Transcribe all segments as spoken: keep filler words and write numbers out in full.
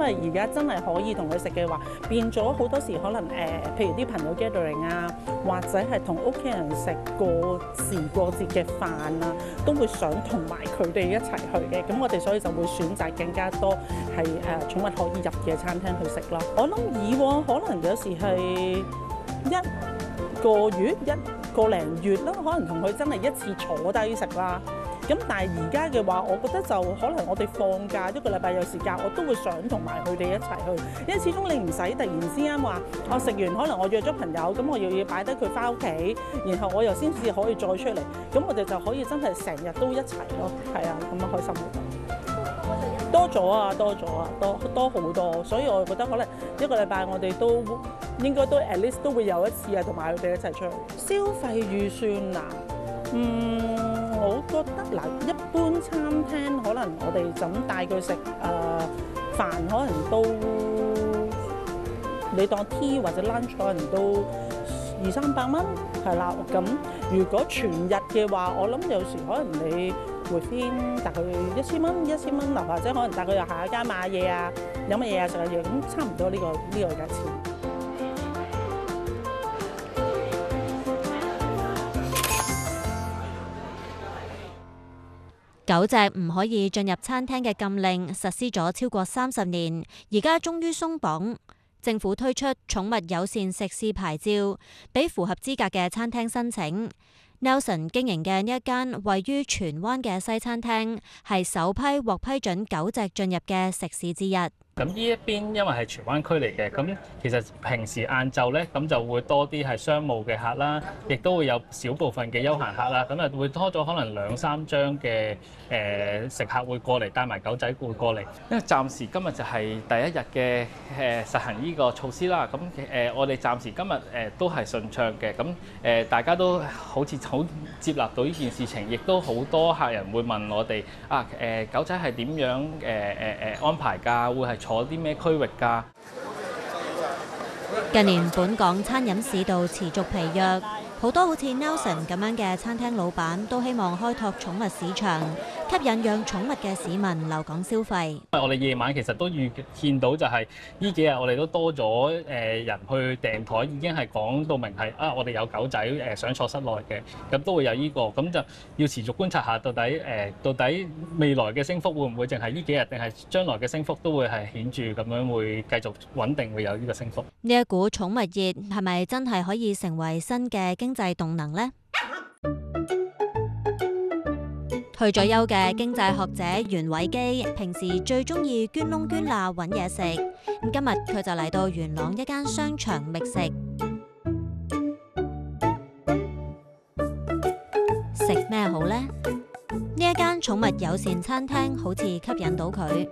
為而家真係可以同佢食嘅話，變咗好多時可能誒、呃，譬如啲朋友 gathering 啊，或者係同屋企人食過時過節嘅飯啊，都會想同埋佢哋一齊去嘅。咁我哋所以就會選擇更加多係誒、呃、寵物可以入嘅餐廳去食咯。我諗以往可能有時係一個月一個零月啦，可能同佢真係一次坐低食啦。咁但係而家嘅話，我覺得就可能我哋放假一個禮拜有時間，我都會想同埋佢哋一齊去，因為始終你唔使突然之間話我食完，可能我約咗朋友，咁我又要擺低佢翻屋企，然後我又先至可以再出嚟，咁我哋就可以真係成日都一齊咯，係啊，咁樣開心好多。多咗啊，多咗啊，多多好多，所以我覺得可能一個禮拜我哋都應該都 at least 都會有一次啊，同埋佢哋一齊出去。消費預算啊，嗯。我覺得嗱，一般餐廳可能我哋就咁帶佢食誒飯，可能都你當 tea 或者 lunch 可能都二三百蚊，係啦。咁如果全日嘅話，我諗有時可能你會先大概一千蚊，一千蚊樓下，或者可能帶佢入下一間買嘢啊、飲乜嘢啊、食下嘢，咁差唔多呢個呢個價錢。 狗隻唔可以進入餐廳嘅禁令實施咗超過三十年，而家終於鬆綁。政府推出寵物友善食肆牌照，俾符合資格嘅餐廳申請。Nelson 經營嘅呢一間位於荃灣嘅西餐廳，係首批獲批准狗隻進入嘅食肆之一。 咁呢一邊因為係荃灣區嚟嘅，咁其實平時晏晝咧，咁就會多啲係商務嘅客啦，亦都會有少部分嘅休閒客啦，咁啊會多咗可能兩三張嘅誒食客會過嚟，帶埋狗仔會過嚟。因為暫時今日就係第一日嘅誒實行呢個措施啦，咁誒我哋暫時今日誒都係順暢嘅，咁誒大家都好似好接納到呢件事情，亦都好多客人會問我哋啊誒狗仔係點樣誒誒誒安排㗎？會係坐啲咩區域㗎？ 近年本港餐飲市道持續疲弱，好多好似 Nelson 咁樣嘅餐廳老闆都希望開拓寵物市場，吸引養寵物嘅市民留港消費。 因為我哋夜晚其實都預見到就係呢幾日我哋都多咗誒人去訂台，已經係講到明係啊，我哋有狗仔誒想坐室內嘅，咁都會有呢個，咁就要持續觀察下到底誒到底未來嘅升幅會唔會淨係呢幾日，定係將來嘅升幅都會係顯著咁樣會繼續穩定會有呢個升幅。 呢一股寵物熱係咪真係可以成為新嘅經濟動能呢？退咗休嘅經濟學者袁偉基，平時最中意捐窿捐罅揾嘢食。咁今日佢就嚟到元朗一間商場覓食，食咩好呢？呢一間寵物友善餐廳好似吸引到佢。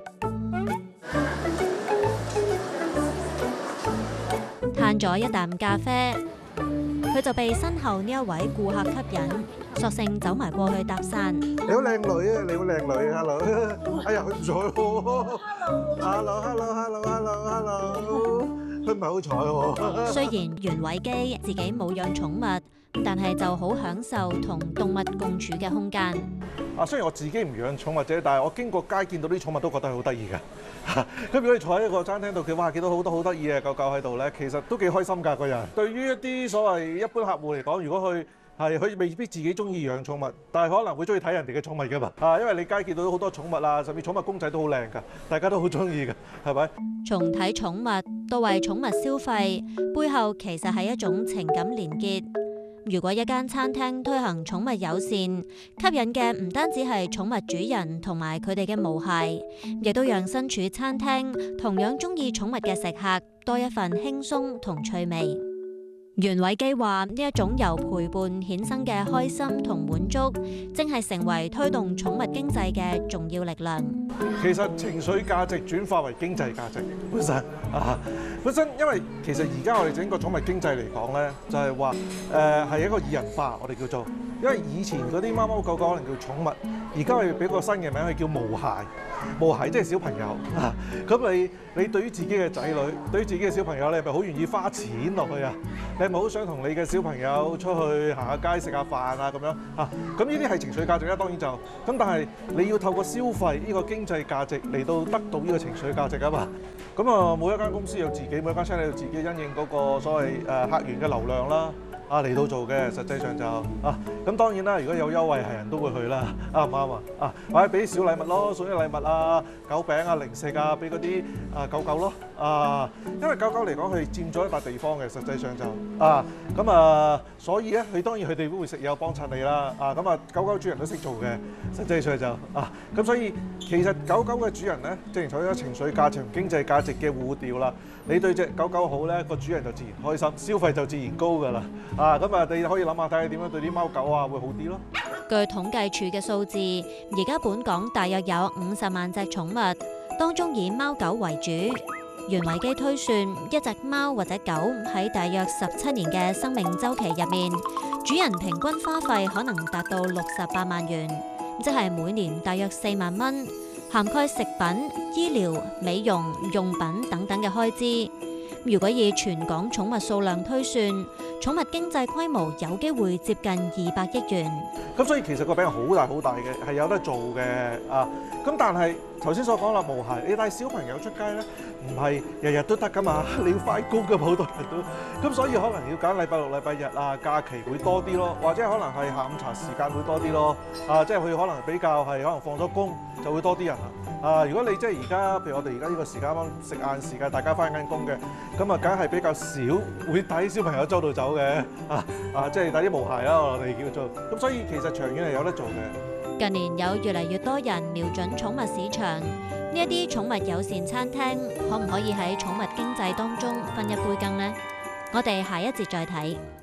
嘆咗一啖咖啡，佢就被身後呢一位顧客吸引，索性走埋過去搭訕。 你好靚女啊！你好靚女 ，hello！ 哎呀，佢唔睬我。hello，hello，hello，hello，hello， 佢唔係好睬我。 雖然袁偉基自己冇養寵物，但係就好享受同動物共處嘅空間。 啊，雖然我自己唔養寵物啫，但係我經過街見到啲寵物都覺得係好得意㗎。咁如果你坐喺一個餐廳度，佢哇見到好多好得意嘅狗狗喺度咧，其實都幾開心㗎個人。對於一啲所謂一般客戶嚟講，如果佢係佢未必自己中意養寵物，但係可能會中意睇人哋嘅寵物㗎嘛。啊，因為你街見到好多寵物啊，甚至寵物公仔都好靚㗎，大家都好中意㗎，係咪？ 從睇寵物到為寵物消費，背後其實係一種情感連結。如果一間餐廳推行寵物友善，吸引嘅唔單止係寵物主人同埋佢哋嘅毛孩，亦都讓身處餐廳同樣中意寵物嘅食客多一份輕鬆同趣味。袁偉基話：呢一種由陪伴衍生嘅開心同滿足，正係成為推動寵物經濟嘅重要力量。 其實情緒價值轉化為經濟價值本身啊，本身因為其實而家我哋整個寵物經濟嚟講咧，就係話誒係一個擬人化，我哋叫做，因為以前嗰啲貓貓狗狗可能叫寵物， 而家我哋俾個新嘅名，佢叫無孩。無孩即係小朋友啊！咁你你對於自己嘅仔女，對於自己嘅小朋友，你係咪好願意花錢落去啊？你係咪好想同你嘅小朋友出去行下街食下飯啊咁樣啊？咁呢啲係情緒價值啦，當然就咁，但係你要透過消費呢個經濟價值嚟到得到呢個情緒價值啊嘛。咁啊，每一間公司有自己，每一間餐廳有自己因應嗰個所謂誒客源嘅流量啦。啊嚟到做嘅，實際上就啊咁當然啦，如果有優惠係人都會去啦，啱唔啱啊？啊或者俾啲小禮物咯，送啲禮物啊、狗餅啊、零食啊，俾嗰啲啊狗狗咯啊，因為狗狗嚟講佢佔咗一笪地方嘅，實際上就啊咁啊，所以咧佢當然佢哋都會食嘢幫襯你啦，啊咁啊狗狗主人都識做嘅，實際上就啊咁所以其實狗狗嘅主人咧，正如採咗情緒價值同經濟價值嘅互調啦，你對隻狗狗好咧，個主人就自然開心，消費就自然高㗎啦。啊，咁啊，你可以諗下睇下點樣對啲貓狗啊會好啲咯。 據統計處嘅數字，而家本港大約有五十萬隻寵物，當中以貓狗為主。袁維基推算，一隻貓或者狗喺大約十七年嘅生命週期入面，主人平均花費可能達到六十八萬元，即係每年大約四萬蚊，涵蓋食品、醫療、美容、用品等等嘅開支。如果以全港寵物數量推算，寵物經濟規模有機會接近二百億元。 咁所以其實個餅係好大好大嘅，係有得做嘅啊！咁但係頭先所講啦，無孩你帶小朋友出街咧，唔係日日都得噶嘛，你要翻工噶嘛，好多人都咁，所以可能要揀禮拜六、禮拜日啊，假期會多啲咯，或者可能係下午茶時間會多啲咯。啊，即係佢可能比較係可能放咗工就會多啲人啦。啊，如果你即係而家，譬如我哋而家呢個時間啱食晏時間，大家翻緊工嘅，咁啊，梗係比較少會帶啲小朋友周到走嘅。啊啊，即係帶啲無孩啦，我哋叫做。咁所以其實長遠係有得做嘅。 近年有越嚟越多人瞄準寵物市場，呢一啲寵物友善餐廳可唔可以喺寵物經濟當中分一杯羹呢？我哋下一節再睇。